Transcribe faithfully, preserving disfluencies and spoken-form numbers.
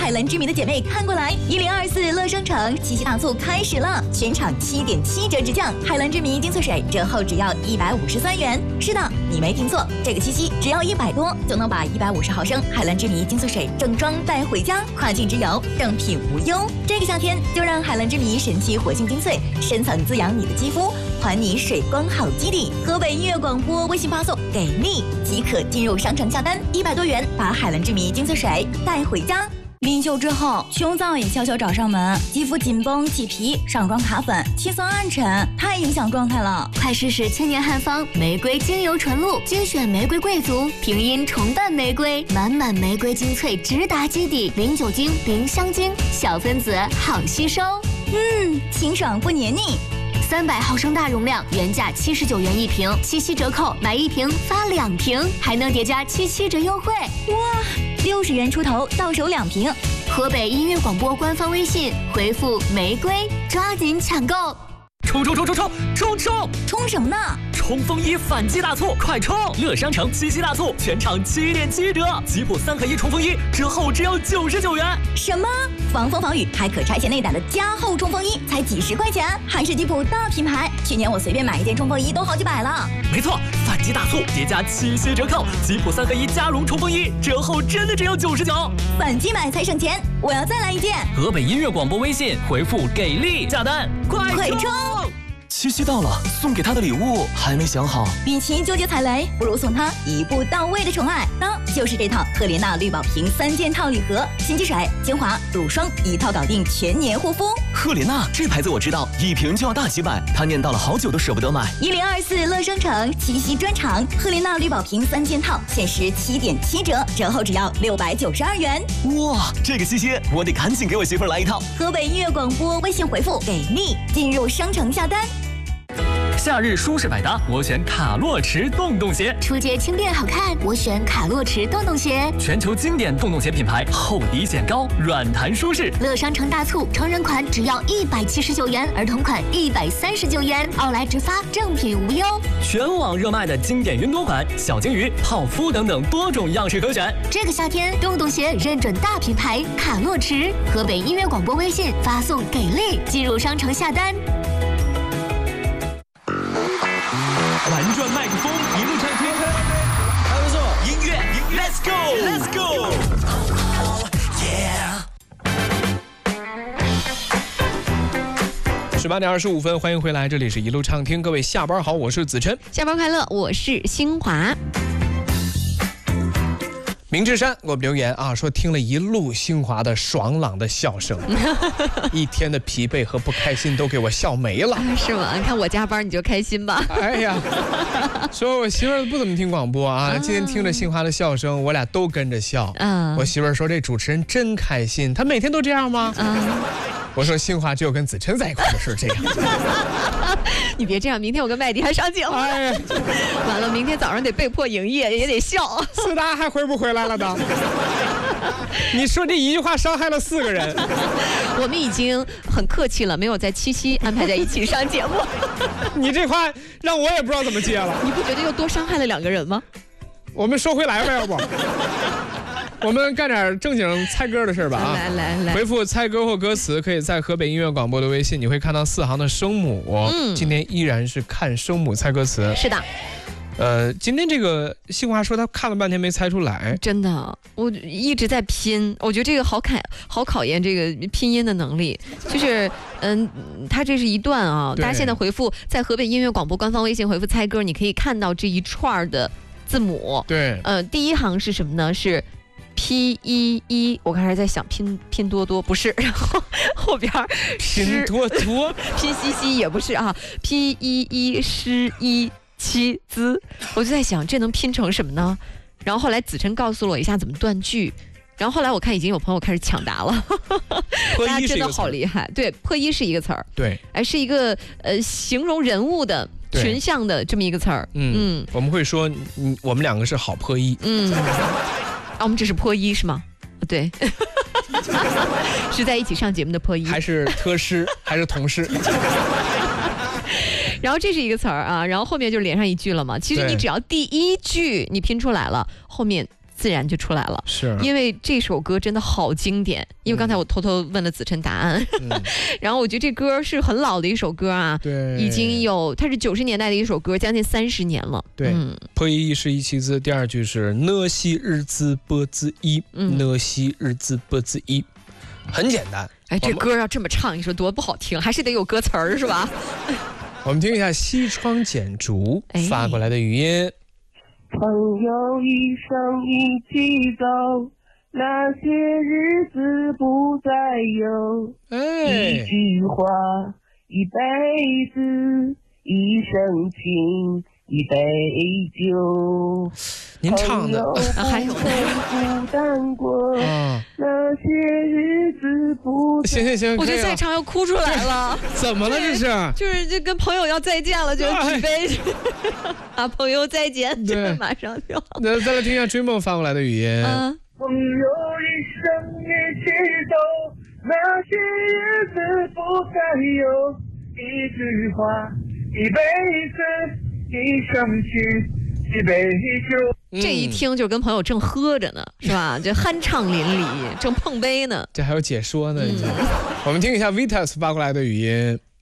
海蓝之谜的姐妹看过来，一零二四乐商城七夕大促开始了，全场七点七折直降，海蓝之谜精粹水折后只要一百五十三元。是的，你没听错，这个七夕只要一百多就能把一百五十毫升海蓝之谜精粹水正装带回家，跨境直邮，正品无忧。这个夏天就让海蓝之谜神奇活性精粹深层滋养你的肌肤，还你水光好基底。河北音乐广播微信发送给力即可进入商城下单，一百多元把海蓝之谜精粹水带回家。临秀之后，胸燥也悄悄找上门，肌肤紧绷起皮，上妆卡粉，气色暗沉，太影响状态了。 快试试千年汉方玫瑰精油纯露，精选玫瑰贵族，平阴重瓣玫瑰，满满玫瑰精粹直达基底，零酒精，零香精，小分子好吸收。 嗯，清爽不黏腻。 三百毫升大容量，原价七十九元一瓶，七夕折扣买一瓶发两瓶，还能叠加七七折优惠。 哇，六十元出头到手两瓶。 河北音乐广播官方微信回复玫瑰，抓紧抢购。 冲冲冲冲冲冲冲！ 冲什么呢？ 冲锋衣反击大促，快冲！乐商城七夕大促，全场七点七折，吉普三合一冲锋衣折后只要九十九元。 什么？防风防雨还可拆卸内胆的加厚冲锋衣才几十块钱，还是吉普大品牌。去年我随便买一件冲锋衣都好几百了。 没错，反击大促叠加七夕折扣，吉普三合一加绒冲锋衣折后真的只要九十九。 反击买才省钱，我要再来一件。 河北音乐广播微信回复给力下单，快快冲！ 七夕到了，送给他的礼物还没想好。 与其纠结踩雷，不如送他一步到位的宠爱。那就是这套赫莲娜绿宝瓶三件套礼盒，新机水、精华、乳霜一套搞定，全年护肤。 赫莲娜这牌子我知道，一瓶就要大几百，他念叨了好久都舍不得买。 一零二四乐商城七夕专场，赫莲娜绿宝瓶三件套，限时七点七折，折后只要六百九十二元。 哇，这个七夕我得赶紧给我媳妇儿来一套。 河北音乐广播微信回复给力，进入商城下单。 夏日舒适百搭，我选卡洛驰洞洞鞋。 出街轻便好看，我选卡洛驰洞洞鞋。 全球经典洞洞鞋品牌，厚底显高，软弹舒适。 乐商城大促，成人款只要一百七十九元，儿童款一百三十九元，奥莱直发，正品无忧。 全网热卖的经典云朵款、小金鱼、泡芙等等多种样式可选。 这个夏天，洞洞鞋认准大品牌卡洛驰。河北音乐广播微信发送给力，进入商城下单。 玩转麦克风，一路畅听，还不错。音乐 ，Let's go，Let's go，Yeah。 十八点二十五分，欢迎回来，这里是一路畅听，各位下班好，我是子琛。 下班快乐，我是新华。 明志山给我们留言啊，说听了一路新华的爽朗的笑声，一天的疲惫和不开心都给我笑没了。 是吗？你看我加班你就开心吧。 哎呀，说我媳妇儿不怎么听广播啊，今天听着新华的笑声，我俩都跟着笑。嗯，我媳妇儿说这主持人真开心，她每天都这样吗？嗯。我说新华只有跟子琛在一块的时候这样。 你别这样，明天我跟麦迪还上节目。哎呀，完了，明天早上得被迫营业，也得笑。 四大还回不回来了呢？你说这一句话伤害了四个人。 我们已经很客气了，没有在七夕安排在一起上节目。 你这话让我也不知道怎么接了。 你不觉得又多伤害了两个人吗？ 我们说回来吧，要不我们干点正经猜歌的事吧啊！ 来来来， 回复猜歌或歌词，可以在河北音乐广播的微信，你会看到四行的声母。嗯，今天依然是看声母猜歌词。 是的。 呃，今天这个新华说他看了半天没猜出来， 真的，我一直在拼，我觉得这个好考好考验这个拼音的能力。就是嗯，他这是一段啊，大家现在回复在河北音乐广播官方微信回复猜歌，你可以看到这一串的字母。 对， 呃，第一行是什么呢？是 P 一一，我开始在想拼拼多多不是，然后后边拼多多拼西西也不是啊 ，P 一一诗一七滋，我就在想这能拼成什么呢？然后后来子琛告诉了我一下怎么断句，然后后来我看已经有朋友开始抢答了，大家真的好厉害。对，破一是一个词儿， 对， 哎是一个呃形容人物的群像的这么一个词儿。 嗯嗯，我们会说，嗯，我们两个是好破一。嗯。 啊，我们只是破一是吗？对，是在一起上节目的破一， 还是特师，还是同事？ 然后这是一个词儿啊，然后后面就连上一句了嘛。其实你只要第一句你拼出来了，后面自然就出来了。 是， 因为这首歌真的好经典。因为刚才我偷偷问了子琛答案，嗯、然后我觉得这歌是很老的一首歌啊， 对， 已经有它是九十年代的一首歌，将近三十年了。 对，嗯、破译一是一其字，第二句是呢西日字波字一，呢西日字波字一。很简单， 哎，这歌要这么唱，你说多不好听，还是得有歌词儿是吧？ 我们听一下西窗剪烛发过来的语音。 朋友一生一起走，那些日子不再有。哎，一句话，一辈子，一生情，一杯酒。 您唱的还有啊，那些日子不行行行， 我觉得再唱要哭出来了。 怎么了这是？ 就是就跟朋友要再见了，就举杯啊，朋友再见，对，马上就。 那再来听一下追梦发过来的语音。 嗯，朋友一生一起走，那些日子不再有。一句话，一辈子，一生情，一杯酒。 这一听就跟朋友正喝着呢，是吧？就酣畅淋漓，正碰杯呢。 这还有解说呢。嗯、我们听一下 Vitas 发过来的语音。